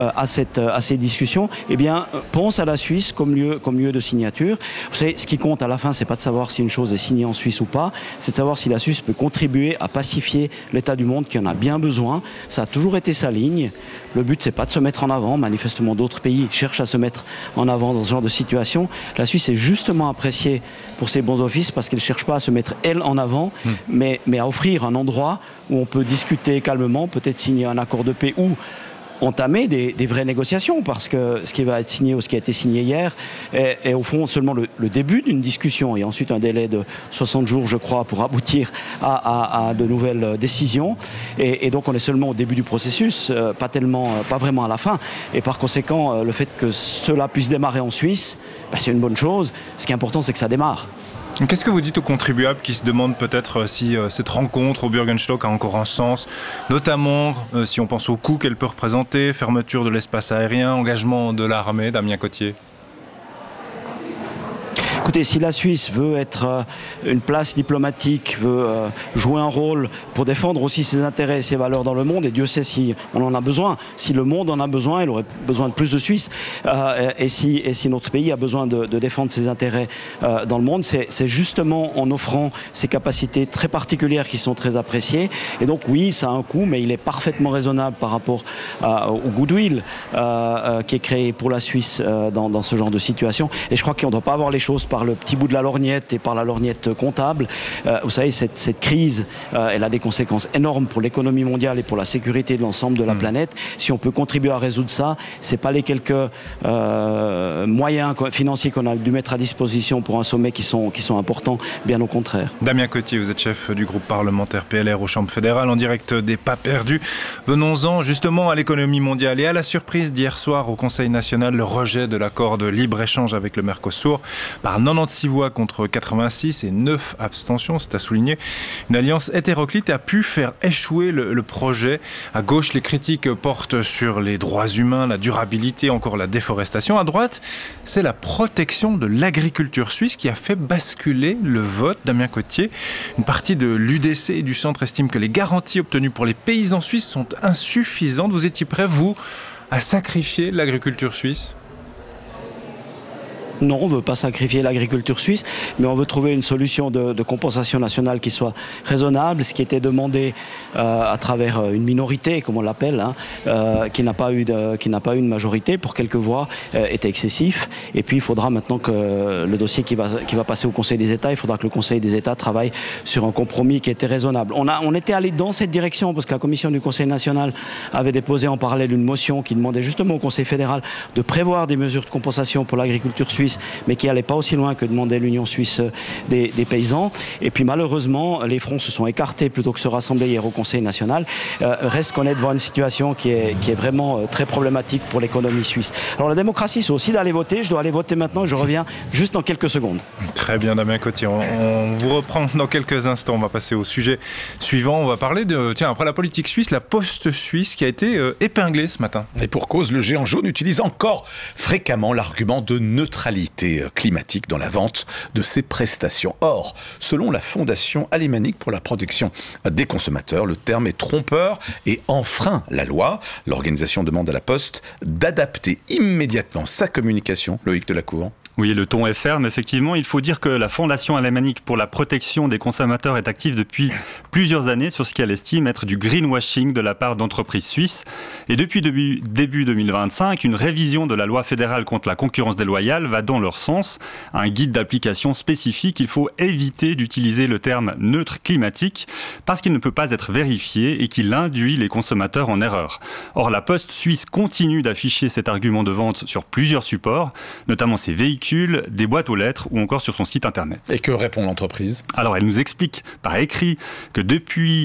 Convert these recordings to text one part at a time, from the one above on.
à ces discussions, eh bien, pense à la Suisse comme lieu de signature. Vous savez, ce qui compte à la fin, c'est pas de savoir si une chose est signée en Suisse ou pas, c'est de savoir si la Suisse peut contribuer à pacifier l'état du monde qui en a bien besoin. Ça a toujours été sa ligne. Le but, c'est pas de se mettre en avant. Manifestement, d'autres pays cherchent à se mettre en avant dans ce genre de situation. La Suisse est justement appréciée pour ses bons offices parce qu'elle cherche pas à se mettre, elle, en avant, mais à offrir un endroit où on peut discuter calmement, peut-être signer un accord de paix ou entamer des vraies négociations, parce que ce qui va être signé ou ce qui a été signé hier est au fond seulement le début d'une discussion et ensuite un délai de 60 jours, je crois, pour aboutir à de nouvelles décisions. Et donc on est seulement au début du processus, pas vraiment à la fin. Et par conséquent, le fait que cela puisse démarrer en Suisse, c'est une bonne chose. Ce qui est important, c'est que ça démarre. Qu'est-ce que vous dites aux contribuables qui se demandent peut-être si cette rencontre au Bürgenstock a encore un sens, notamment si on pense aux coûts qu'elle peut représenter, fermeture de l'espace aérien, engagement de l'armée, Damien Cottier? Écoutez, si la Suisse veut être une place diplomatique, veut jouer un rôle pour défendre aussi ses intérêts et ses valeurs dans le monde, et Dieu sait si on en a besoin, si le monde en a besoin, il aurait besoin de plus de Suisses, et si notre pays a besoin de défendre ses intérêts dans le monde, c'est justement en offrant ces capacités très particulières qui sont très appréciées. Et donc oui, ça a un coût, mais il est parfaitement raisonnable par rapport au goodwill qui est créé pour la Suisse dans ce genre de situation. Et je crois qu'on ne doit pas avoir les choses par le petit bout de la lorgnette et par la lorgnette comptable. Vous savez, cette crise, elle a des conséquences énormes pour l'économie mondiale et pour la sécurité de l'ensemble de la planète. Si on peut contribuer à résoudre ça, c'est pas les quelques moyens financiers qu'on a dû mettre à disposition pour un sommet qui sont importants, bien au contraire. Damien Cottier, vous êtes chef du groupe parlementaire PLR aux Chambres fédérales, en direct des Pas perdus. Venons-en justement à l'économie mondiale et à la surprise d'hier soir au Conseil national, le rejet de l'accord de libre-échange avec le Mercosur par 96 voix contre 86 et 9 abstentions, c'est à souligner. Une alliance hétéroclite a pu faire échouer le projet. À gauche, les critiques portent sur les droits humains, la durabilité, encore la déforestation. À droite, c'est la protection de l'agriculture suisse qui a fait basculer le vote. Damien Cottier, une partie de l'UDC et du centre estime que les garanties obtenues pour les paysans suisses sont insuffisantes. Vous étiez prêt, vous, à sacrifier l'agriculture suisse ? Non, on ne veut pas sacrifier l'agriculture suisse, mais on veut trouver une solution de compensation nationale qui soit raisonnable. Ce qui était demandé à travers une minorité, comme on l'appelle, qui n'a pas eu une majorité pour quelques voix, était excessif. Et puis il faudra maintenant que le dossier qui va passer au Conseil des États, il faudra que le Conseil des États travaille sur un compromis qui était raisonnable. On était allé dans cette direction parce que la commission du Conseil national avait déposé en parallèle une motion qui demandait justement au Conseil fédéral de prévoir des mesures de compensation pour l'agriculture suisse, mais qui n'allait pas aussi loin que demandait l'Union suisse des paysans. Et puis malheureusement, les fronts se sont écartés plutôt que se rassembler hier au Conseil national. Reste qu'on est devant une situation qui est vraiment très problématique pour l'économie suisse. Alors la démocratie, c'est aussi d'aller voter. Je dois aller voter maintenant et je reviens juste dans quelques secondes. Très bien, Damien Cottier. On vous reprend dans quelques instants. On va passer au sujet suivant. On va parler après la politique suisse, la Poste suisse qui a été épinglée ce matin. Et pour cause, le géant jaune utilise encore fréquemment l'argument de neutralité climatique dans la vente de ses prestations. Or, selon la Fondation alémanique pour la protection des consommateurs, le terme est trompeur et enfreint la loi. L'organisation demande à la Poste d'adapter immédiatement sa communication. Loïc Delacour. Oui, le ton est ferme. Effectivement, il faut dire que la Fondation alémanique pour la protection des consommateurs est active depuis plusieurs années sur ce qu'elle estime être du greenwashing de la part d'entreprises suisses. Et depuis début 2025, une révision de la loi fédérale contre la concurrence déloyale va dans leur sens. Un guide d'application spécifique, il faut éviter d'utiliser le terme neutre climatique parce qu'il ne peut pas être vérifié et qu'il induit les consommateurs en erreur. Or, la Poste suisse continue d'afficher cet argument de vente sur plusieurs supports, notamment ses véhicules, des boîtes aux lettres ou encore sur son site internet. Et que répond l'entreprise ? Alors elle nous explique par écrit que depuis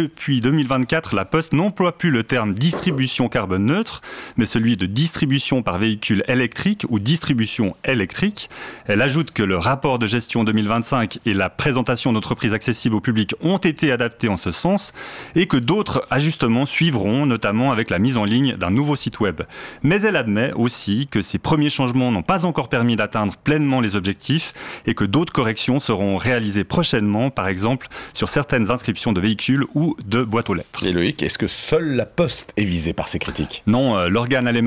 2024, la Poste n'emploie plus le terme distribution carbone neutre, mais celui de distribution par véhicule électrique ou distribution électrique. Elle ajoute que le rapport de gestion 2025 et la présentation d'entreprises accessibles au public ont été adaptés en ce sens et que d'autres ajustements suivront, notamment avec la mise en ligne d'un nouveau site web. Mais elle admet aussi que ces premiers changements n'ont pas encore permis d'atteindre pleinement les objectifs et que d'autres corrections seront réalisées prochainement, par exemple sur certaines inscriptions de véhicules ou de boîtes aux lettres. Et Loïc, est-ce que seule la Poste est visée par ces critiques ? Non, l'organe alémanique